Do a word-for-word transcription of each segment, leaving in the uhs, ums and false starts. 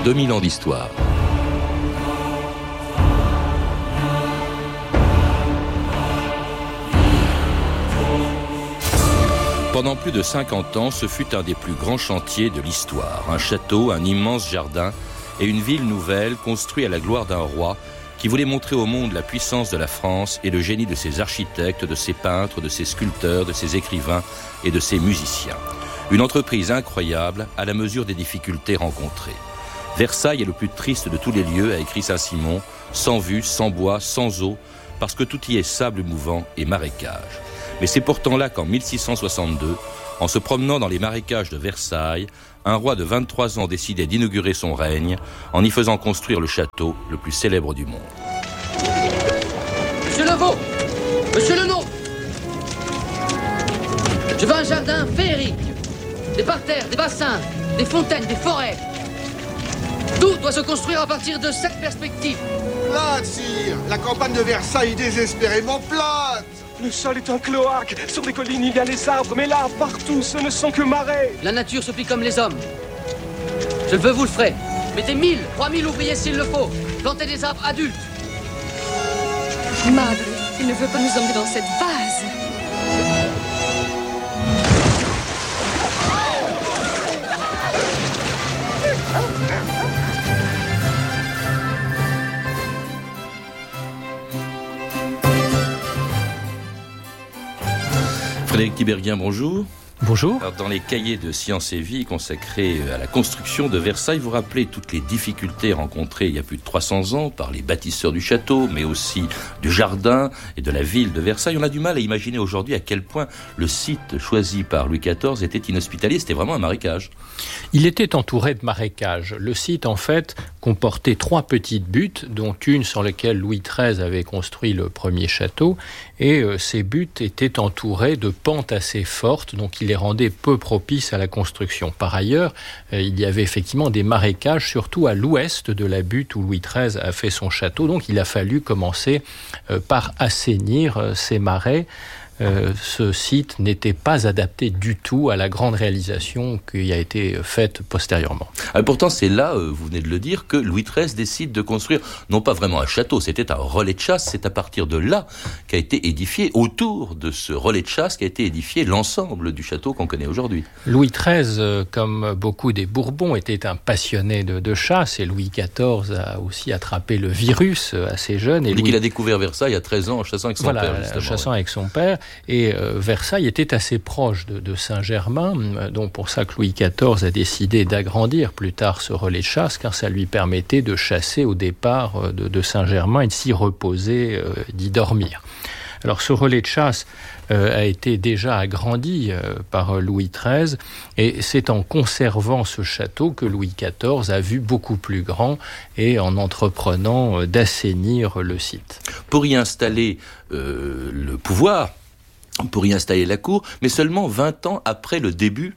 deux mille ans d'histoire. Pendant plus de cinquante ans, ce fut un des plus grands chantiers de l'histoire. Un château, un immense jardin et une ville nouvelle construite à la gloire d'un roi qui voulait montrer au monde la puissance de la France et le génie de ses architectes, de ses peintres, de ses sculpteurs, de ses écrivains et de ses musiciens. Une entreprise incroyable à la mesure des difficultés rencontrées. Versailles est le plus triste de tous les lieux, a écrit Saint-Simon, sans vue, sans bois, sans eau, parce que tout y est sable mouvant et marécage. Mais c'est pourtant là qu'en mille six cent soixante-deux, en se promenant dans les marécages de Versailles, un roi de vingt-trois ans décidait d'inaugurer son règne en y faisant construire le château le plus célèbre du monde. Monsieur Levaux, Monsieur Lenôtre, je veux un jardin féerique, des parterres, des bassins, des fontaines, des forêts. Tout doit se construire à partir de cette perspective. Plate, sire. La campagne de Versailles est désespérément plate. Le sol est un cloaque. Sur les collines, il y a les arbres, mais là, partout, ce ne sont que marais. La nature se plie comme les hommes. Je le veux, vous le ferez. Mettez mille, trois mille ouvriers s'il le faut. Plantez des arbres adultes. Madre, il ne veut pas nous emmener dans cette vase. Frédéric Tiberghien, bonjour. Bonjour. Alors, dans les cahiers de Sciences et Vie consacrés à la construction de Versailles, vous rappelez toutes les difficultés rencontrées il y a plus de trois cents ans par les bâtisseurs du château, mais aussi du jardin et de la ville de Versailles. On a du mal à imaginer aujourd'hui à quel point le site choisi par Louis quatorze était inhospitalier. C'était vraiment un marécage. Il était entouré de marécages. Le site, en fait, comportait trois petites buttes, dont une sur laquelle Louis treize avait construit le premier château. Et euh, ces buttes étaient entourées de pentes assez fortes, donc il les rendait peu propices à la construction. Par ailleurs, euh, il y avait effectivement des marécages, surtout à l'ouest de la butte où Louis treize a fait son château. Donc il a fallu commencer euh, par assainir euh, ces marais. Euh, ce site n'était pas adapté du tout à la grande réalisation qui a été faite postérieurement. Ah, pourtant, c'est là, euh, vous venez de le dire, que Louis treize décide de construire, non pas vraiment un château, c'était un relais de chasse. C'est à partir de là qu'a été édifié, autour de ce relais de chasse, qu'a été édifié l'ensemble du château qu'on connaît aujourd'hui. Louis treize, euh, comme beaucoup des Bourbons, était un passionné de, de chasse, et Louis quatorze a aussi attrapé le virus assez jeune. Et Il dit Louis... qu'il a découvert Versailles à treize ans en chassant avec son voilà, père, justement. chassant ouais. avec son père. Et euh, Versailles était assez proche de, de Saint-Germain, euh, donc pour ça que Louis quatorze a décidé d'agrandir plus tard ce relais de chasse, car ça lui permettait de chasser au départ euh, de, de Saint-Germain et de s'y reposer, euh, d'y dormir. Alors ce relais de chasse euh, a été déjà agrandi euh, par Louis treize, et c'est en conservant ce château que Louis quatorze a vu beaucoup plus grand et en entreprenant euh, d'assainir le site. Pour y installer euh, le pouvoir, pour y installer la cour, mais seulement vingt ans après le début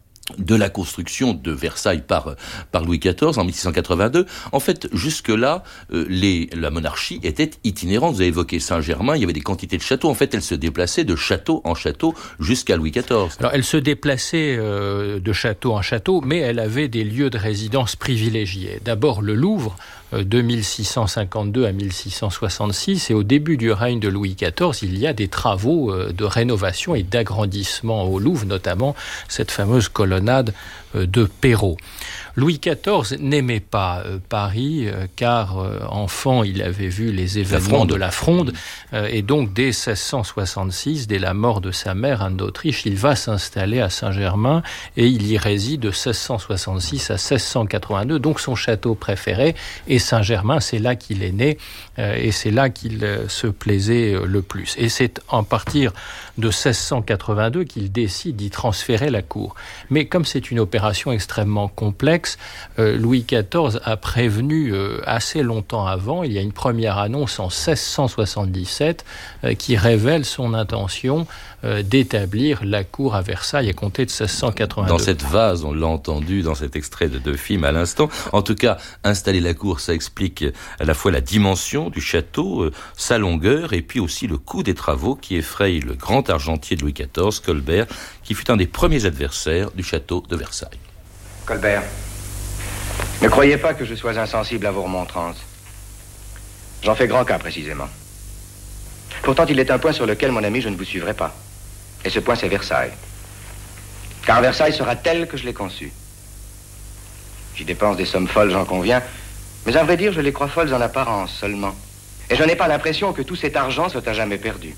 de la construction de Versailles par, par Louis quatorze en mille six cent quatre-vingt-deux. En fait, jusque-là, euh, les, la monarchie était itinérante. Vous avez évoqué Saint-Germain, il y avait des quantités de châteaux. En fait, elle se déplaçait de château en château jusqu'à Louis quatorze. Alors, elle se déplaçait euh, de château en château, mais elle avait des lieux de résidence privilégiés. D'abord, le Louvre, euh, de mille six cent cinquante-deux à mille six cent soixante-six, et au début du règne de Louis quatorze, il y a des travaux euh, de rénovation et d'agrandissement au Louvre, notamment cette fameuse colonnade de Perrault. Louis quatorze n'aimait pas euh, Paris, euh, car euh, enfant, il avait vu les événements de la Fronde, euh, et donc dès seize cent soixante-six, dès la mort de sa mère, Anne d'Autriche, il va s'installer à Saint-Germain, et il y réside de seize cent soixante-six à seize cent quatre-vingt-deux, donc son château préféré, et Saint-Germain, c'est là qu'il est né, euh, et c'est là qu'il euh, se plaisait euh, le plus. Et c'est à partir de seize cent quatre-vingt-deux qu'il décide d'y transférer la cour. Mais comme c'est une opération extrêmement complexe, Euh, Louis quatorze a prévenu euh, assez longtemps avant. Il y a une première annonce en seize cent soixante-dix-sept euh, qui révèle son intention euh, d'établir la cour à Versailles à compter de seize cent quatre-vingt-deux. Dans cette vase, on l'a entendu dans cet extrait de deux films à l'instant. En tout cas, installer la cour, ça explique à la fois la dimension du château, euh, sa longueur, et puis aussi le coût des travaux qui effraie le grand argentier de Louis quatorze, Colbert, qui fut un des premiers adversaires du château de Versailles. Colbert, Ne croyez pas que je sois insensible à vos remontrances. J'en fais grand cas, précisément. Pourtant, il est un point sur lequel, mon ami, je ne vous suivrai pas. Et ce point, c'est Versailles. Car Versailles sera tel que je l'ai conçu. J'y dépense des sommes folles, j'en conviens, mais à vrai dire, je les crois folles en apparence seulement. Et je n'ai pas l'impression que tout cet argent soit à jamais perdu.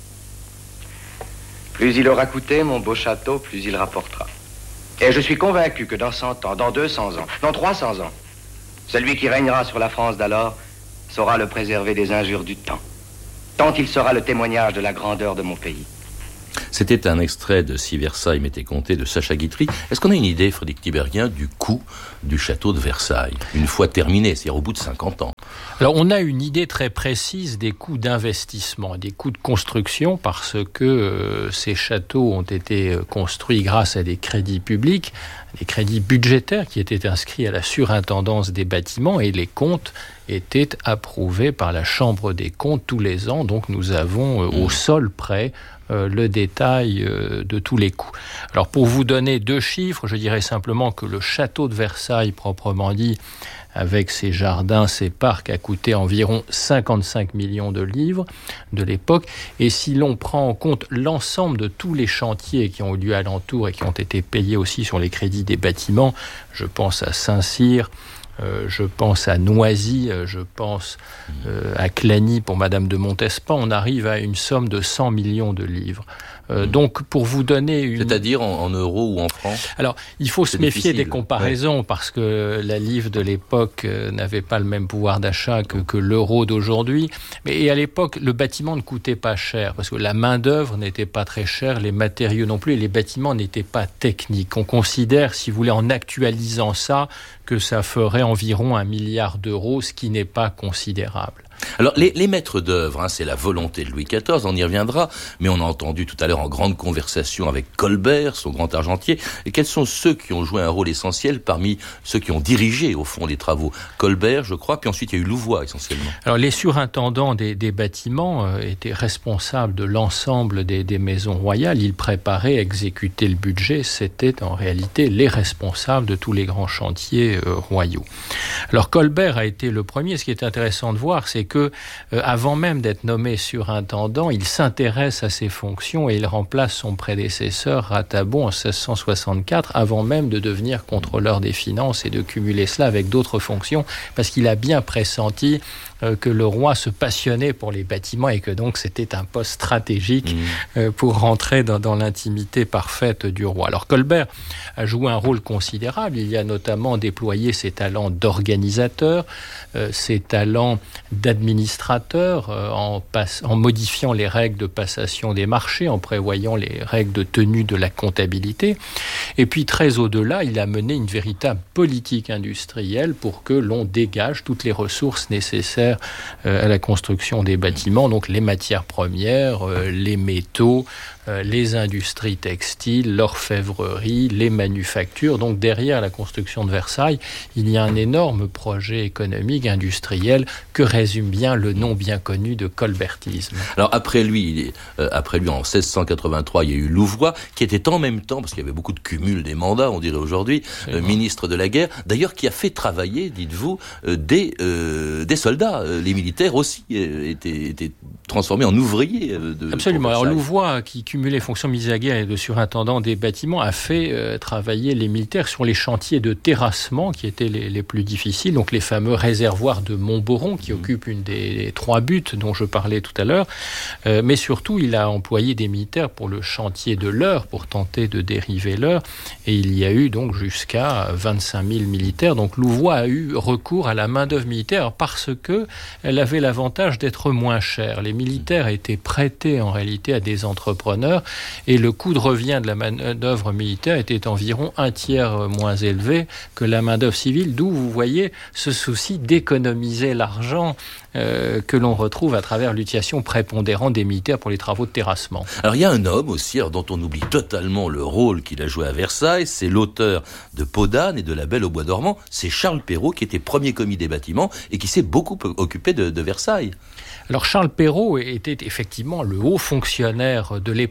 Plus il aura coûté, mon beau château, plus il rapportera. Et je suis convaincu que dans cent ans, dans deux cents ans, dans trois cents ans, celui qui régnera sur la France d'alors saura le préserver des injures du temps, tant il sera le témoignage de la grandeur de mon pays. C'était un extrait de Si Versailles m'était compté de Sacha Guitry. Est-ce qu'on a une idée, Frédéric Tiberghien, du coût du château de Versailles, une fois terminé, c'est-à-dire au bout de cinquante ans? Alors, on a une idée très précise des coûts d'investissement, des coûts de construction, parce que euh, ces châteaux ont été construits grâce à des crédits publics, des crédits budgétaires qui étaient inscrits à la surintendance des bâtiments, et les comptes étaient approuvés par la Chambre des comptes tous les ans. Donc, nous avons euh, au sol près Euh, le détail euh, de tous les coûts. Alors, pour vous donner deux chiffres, je dirais simplement que le château de Versailles, proprement dit, avec ses jardins, ses parcs, a coûté environ cinquante-cinq millions de livres de l'époque. Et si l'on prend en compte l'ensemble de tous les chantiers qui ont eu lieu alentour et qui ont été payés aussi sur les crédits des bâtiments, je pense à Saint-Cyr, Euh, je pense à Noisy, euh, je pense euh, à Clagny pour Madame de Montespan, on arrive à une somme de cent millions de livres. Euh, mmh. Donc, pour vous donner une... C'est-à-dire en, en euros ou en francs? Alors, il faut C'est se méfier difficile. des comparaisons, ouais. Parce que la livre de l'époque euh, n'avait pas le même pouvoir d'achat que, que l'euro d'aujourd'hui. Mais et à l'époque, le bâtiment ne coûtait pas cher, parce que la main-d'œuvre n'était pas très chère, les matériaux non plus, et les bâtiments n'étaient pas techniques. On considère, si vous voulez, en actualisant ça, que ça ferait environ un milliard d'euros, ce qui n'est pas considérable. Alors, les, les maîtres d'œuvre, hein, c'est la volonté de Louis quatorze, on y reviendra, mais on a entendu tout à l'heure en grande conversation avec Colbert, son grand argentier, et quels sont ceux qui ont joué un rôle essentiel parmi ceux qui ont dirigé, au fond, les travaux? Colbert, je crois, puis ensuite il y a eu Louvois, essentiellement. Alors, les surintendants des, des bâtiments euh, étaient responsables de l'ensemble des, des maisons royales. Ils préparaient, exécutaient le budget. C'était en réalité les responsables de tous les grands chantiers euh, royaux. Alors, Colbert a été le premier. Ce qui est intéressant de voir, c'est que, euh, avant même d'être nommé surintendant, il s'intéresse à ses fonctions et il remplace son prédécesseur Ratabon en seize cent soixante-quatre, avant même de devenir contrôleur des finances et de cumuler cela avec d'autres fonctions, parce qu'il a bien pressenti euh, que le roi se passionnait pour les bâtiments et que donc c'était un poste stratégique mmh. euh, pour rentrer dans, dans l'intimité parfaite du roi. Alors Colbert a joué un rôle considérable. Il y a notamment déployé ses talents d'organisateur, euh, ses talents d'administrateur, euh, en, passe, en modifiant les règles de passation des marchés, en prévoyant les règles de tenue de la comptabilité. Et puis très au-delà, il a mené une véritable politique industrielle pour que l'on dégage toutes les ressources nécessaires euh, à la construction des bâtiments, donc les matières premières, euh, les métaux, euh, les industries textiles, l'orfèvrerie, les manufactures. Donc derrière la construction de Versailles, il y a un énorme projet économique, industriel, que résume bien le nom bien connu de colbertisme. Alors après lui, il est, euh, après lui en seize cent quatre-vingt-trois, il y a eu Louvois, qui était en même temps, parce qu'il y avait beaucoup de cumul des mandats, on dirait aujourd'hui, euh, ministre de la guerre, d'ailleurs qui a fait travailler, dites-vous, euh, des, euh, des soldats. Euh, les militaires aussi euh, étaient, étaient transformés en ouvriers. Euh, de, Absolument. Alors Louvois, qui cumulait fonctions ministre de la guerre et de surintendant des bâtiments, a fait euh, travailler les militaires sur les chantiers de terrassement qui étaient les, les plus difficiles, donc les fameux réservoirs de Montboron qui mmh. occupent une des trois buttes dont je parlais tout à l'heure. Euh, mais surtout, il a employé des militaires pour le chantier de l'Eure, pour tenter de dériver l'Eure. Et il y a eu donc jusqu'à vingt-cinq mille militaires. Donc Louvois a eu recours à la main-d'œuvre militaire parce que elle avait l'avantage d'être moins chère. Les militaires étaient prêtés en réalité à des entrepreneurs et le coût de revient de la main-d'œuvre militaire était environ un tiers moins élevé que la main-d'œuvre civile, d'où vous voyez ce souci d'économiser l'argent euh, que l'on retrouve à travers l'utilisation prépondérante des militaires pour les travaux de terrassement. Alors il y a un homme aussi, alors, dont on oublie totalement le rôle qu'il a joué à Versailles, c'est l'auteur de Peau d'âne et de La Belle au bois dormant, c'est Charles Perrault qui était premier commis des bâtiments et qui s'est beaucoup occupé de, de Versailles. Alors Charles Perrault était effectivement le haut fonctionnaire de l'époque.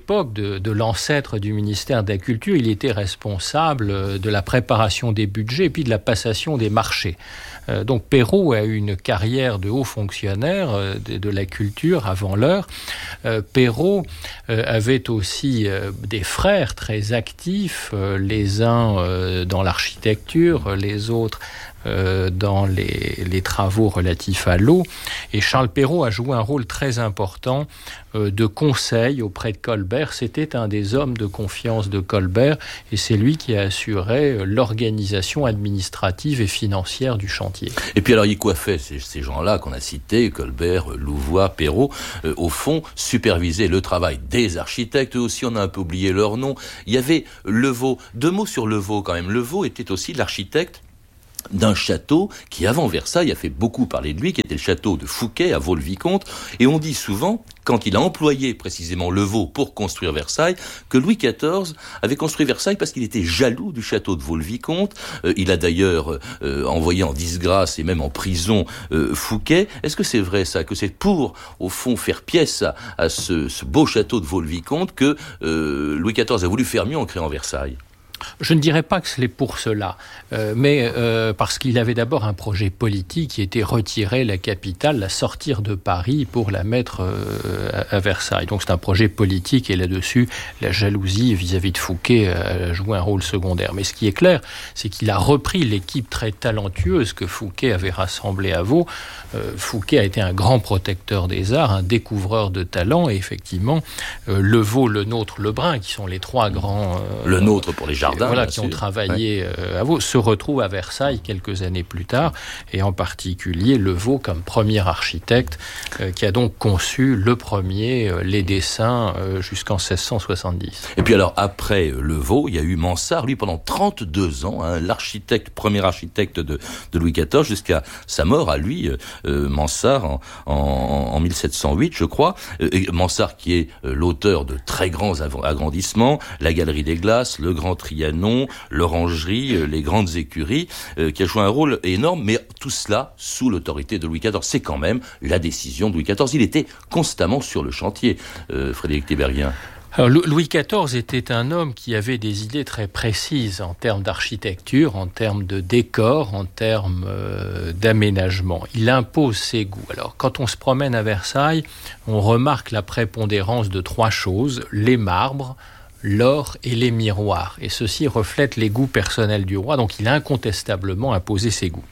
l'époque de, de l'ancêtre du ministère de la Culture, il était responsable de la préparation des budgets et puis de la passation des marchés. Euh, donc Perrault a eu une carrière de haut fonctionnaire euh, de, de la culture avant l'heure. Euh, Perrault euh, avait aussi euh, des frères très actifs, euh, les uns euh, dans l'architecture, les autres Euh, dans les, les travaux relatifs à l'eau. Et Charles Perrault a joué un rôle très important euh, de conseil auprès de Colbert. C'était un des hommes de confiance de Colbert et c'est lui qui a assuré euh, l'organisation administrative et financière du chantier. Et puis alors, il coiffait ces, ces gens-là qu'on a cités, Colbert, Louvois, Perrault, euh, au fond, supervisaient le travail des architectes. Eux aussi, on a un peu oublié leur nom. Il y avait Levaux. Deux mots sur Levaux quand même. Levaux était aussi l'architecte d'un château qui, avant Versailles, a fait beaucoup parler de lui, qui était le château de Fouquet, à Vaux-le-Vicomte. Et on dit souvent, quand il a employé précisément Levaux pour construire Versailles, que Louis quatorze avait construit Versailles parce qu'il était jaloux du château de Vaux-le-Vicomte. Euh, il a d'ailleurs euh, envoyé en disgrâce et même en prison euh, Fouquet. Est-ce que c'est vrai ça, que c'est pour, au fond, faire pièce à, à ce, ce beau château de Vaux-le-Vicomte que euh, Louis quatorze a voulu faire mieux en créant Versailles ? Je ne dirais pas que c'est pour cela, euh, mais euh, parce qu'il avait d'abord un projet politique qui était retirer la capitale, la sortir de Paris pour la mettre euh, à, à Versailles. Donc c'est un projet politique et là-dessus, la jalousie vis-à-vis de Fouquet a joué un rôle secondaire. Mais ce qui est clair, c'est qu'il a repris l'équipe très talentueuse que Fouquet avait rassemblée à Vaux. Euh, Fouquet a été un grand protecteur des arts, un découvreur de talent et effectivement, euh, Le Vaux, Le Nôtre, Le Brun, qui sont les trois grands... Euh, le Nôtre pour les jardins. Voilà, qui ont travaillé ouais. euh, à Vaux, se retrouvent à Versailles quelques années plus tard, et en particulier Le Vaux comme premier architecte, euh, qui a donc conçu le premier, euh, les dessins euh, jusqu'en seize cent soixante-dix. Et puis alors, après Le Vaux, il y a eu Mansart, lui pendant trente-deux ans, hein, l'architecte, premier architecte de, de Louis quatorze, jusqu'à sa mort à lui, euh, Mansart, en, en, en mille sept cent huit, je crois. Euh, Mansart qui est euh, l'auteur de très grands agrandissements, la Galerie des Glaces, le Grand Trianon, l'Orangerie, les grandes écuries, euh, qui a joué un rôle énorme, mais tout cela sous l'autorité de Louis quatorze. C'est quand même la décision de Louis quatorze. Il était constamment sur le chantier, euh, Frédéric Théberien. Alors, Louis quatorze était un homme qui avait des idées très précises en termes d'architecture, en termes de décor, en termes euh, d'aménagement. Il impose ses goûts. Alors, quand on se promène à Versailles, on remarque la prépondérance de trois choses: les marbres, l'or et les miroirs. Et ceci reflète les goûts personnels du roi, donc il a incontestablement imposé ses goûts.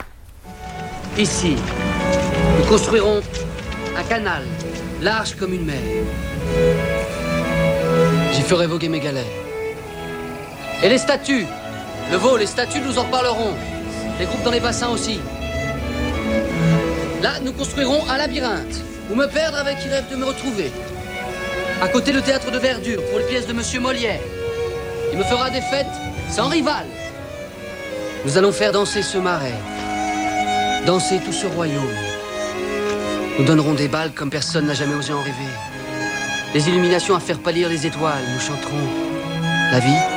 Ici, nous construirons un canal, large comme une mer. J'y ferai voguer mes galères. Et les statues, le veau, les statues, nous en reparlerons. Les groupes dans les bassins aussi. Là, nous construirons un labyrinthe, où me perdre avec qui rêve de me retrouver. À côté, le théâtre de verdure pour les pièces de Monsieur Molière. Il me fera des fêtes sans rival. Nous allons faire danser ce marais, danser tout ce royaume. Nous donnerons des bals comme personne n'a jamais osé en rêver. Les illuminations à faire pâlir les étoiles, nous chanterons la vie,